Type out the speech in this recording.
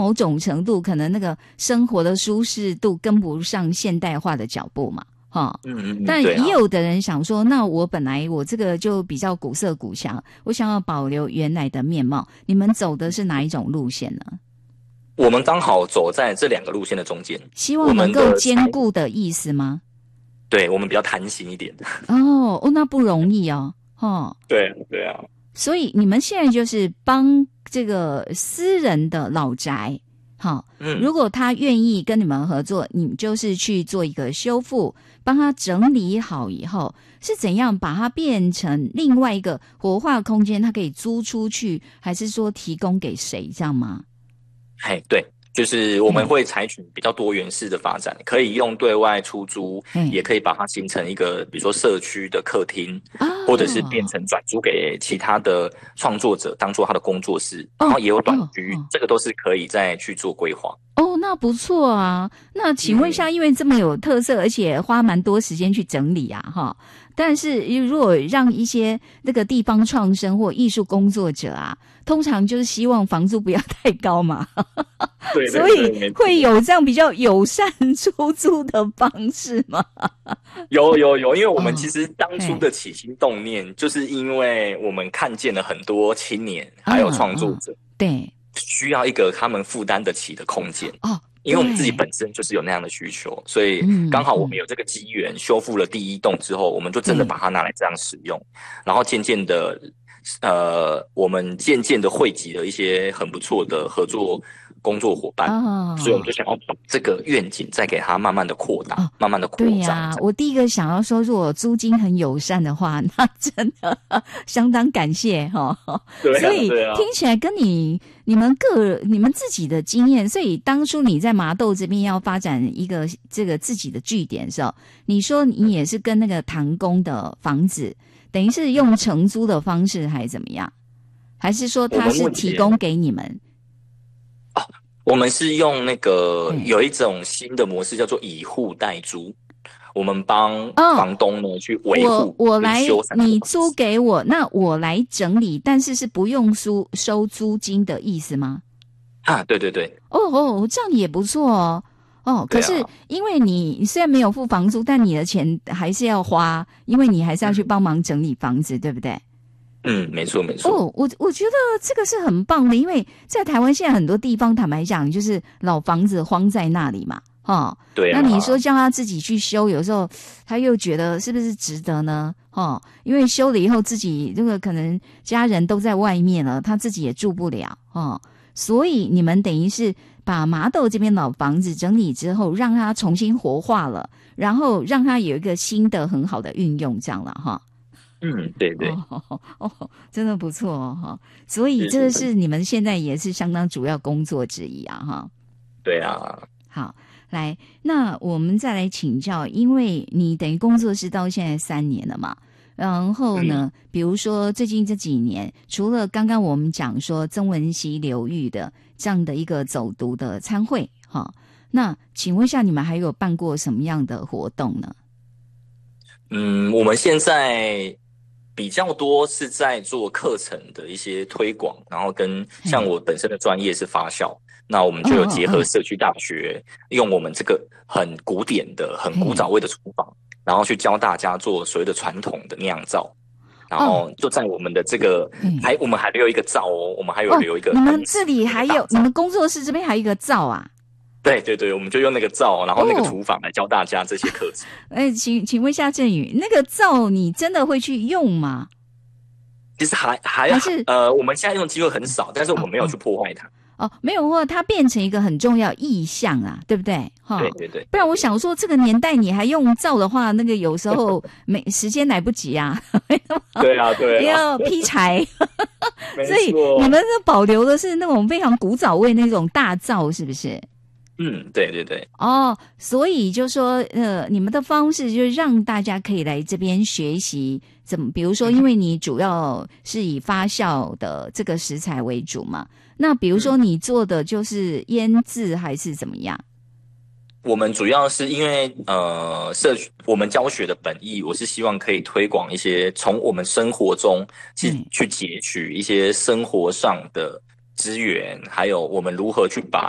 某种程度可能那个生活的舒适度跟不上现代化的脚步嘛。但也有的人想说，那我本来我这个就比较古色古香，我想要保留原来的面貌，你们走的是哪一种路线呢？ 我们刚好走在这两个路线的中间， 希望能够兼顾的意思吗？ 对，我们比较贪心一点。 那不容易哦。 对啊。 所以你们现在就是帮这个私人的老宅，如果他愿意跟你们合作，你们就是去做一个修复，帮他整理好以后，是怎样把它变成另外一个活化空间，它可以租出去，还是说提供给谁，这样吗？ 对，就是我们会采取比较多元式的发展，可以用对外出租，也可以把它形成一个比如说社区的客厅，或者是变成转租给其他的创作者当做他的工作室，然后也有短居，这个都是可以再去做规划。 那不错啊。那请问一下，因为这么有特色，而且花蛮多时间去整理啊，但是如果让一些那个地方创生或艺术工作者啊，通常就是希望房租不要太高嘛， 对， 所以会有这样比较友善出租的方式吗？ 有，因为我们其实当初的起心动念，就是因为我们看见了很多青年还有创作者， 对， 需要一个他们负担得起的空间。因为我们自己本身就是有那样的需求，所以刚好我们有这个机缘修复了第一栋之后，我们就真的把它拿来这样使用，然后渐渐的我们渐渐的汇集了一些很不错的合作工作伙伴，所以我们就想要把这个愿景再给它慢慢的扩大，慢慢的扩张。对啊， 我第一个想要说，如果租金很友善的话，那真的相当感谢所以听起来跟你们自己的经验，所以当初你在麻豆这边要发展一个这个自己的据点的时候，你说你也是跟那个唐宫的房子，等于是用承租的方式还是怎么样？还是说他是提供给你们？ 我们是用那个有一种新的模式叫做以户代租，我们帮房东呢去维护， 我来，你租给我，那我来整理，但是不用收租金的意思吗？ 对。 这样也不错可是因为你虽然没有付房租，但你的钱还是要花，因为你还是要去帮忙整理房子，对不对？ 没错。 我觉得这个是很棒的，因为在台湾现在很多地方，坦白讲，就是老房子荒在那里嘛， 对那你说叫他自己去修，有时候他又觉得是不是值得呢？因为修了以后自己这个可能家人都在外面了，他自己也住不了所以你们等于是把麻豆这边老房子整理之后，让它重新活化了，然后让它有一个新的很好的运用，这样了对。 真的不错所以这个是你们现在也是相当主要工作之一啊对啊。 好，来，那我们再来请教，因为你等于工作室到现在3年了嘛，然后呢比如说最近这几年，除了刚刚我们讲说曾文溪流域的这样的一个走读的参会那请问一下，你们还有办过什么样的活动呢？ 我们现在比较多是在做课程的一些推广，然后跟像我本身的专业是发酵，那我们就有结合社区大学，用我们这个很古典的很古早味的厨房，然后去教大家做所谓的传统的酿造，然后就在我们的这个我们还留一个灶我们还有留一个你们这里还有你们工作室这边还有一个灶啊？ 对，我们就用那个灶，然后那个厨房来教大家这些课程。 请问一下振宇，那个灶你真的会去用吗？ 其实还是我们现在用的机会很少，但是我们没有去破坏它。 没有或它变成一个很重要意象啊，对不对？ 对。 不然我想说，这个年代你还用灶的话，那个有时候时间来不及啊。 对啊， 要劈柴。所以你们保留的是那种非常古早味那种大灶，是不是？ 对。 所以就说你们的方式就是让大家可以来这边学习怎么，比如说因为你主要是以发酵的这个食材为主嘛，那比如说你做的就是腌制还是怎么样？ 我们主要是因为我们教学的本意，我是希望可以推广一些从我们生活中去截取一些生活上的资源，还有我们如何去把